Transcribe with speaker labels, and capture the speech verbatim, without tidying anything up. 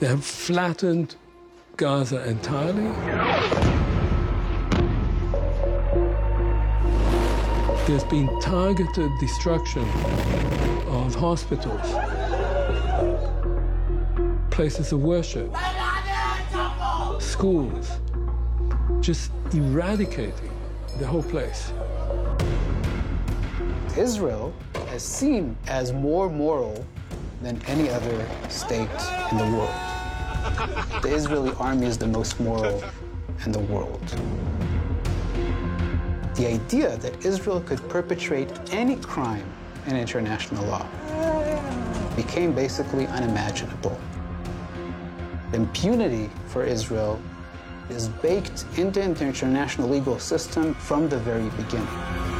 Speaker 1: They have flattened Gaza entirely. There's been targeted destruction of hospitals, places of worship, schools, just eradicating the whole place.
Speaker 2: Israel is seen as more moral than any other state in the world. The Israeli army is the most moral in the world. The idea that Israel could perpetrate any crime in international law became basically unimaginable. Impunity for Israel is baked into the international legal system from the very beginning.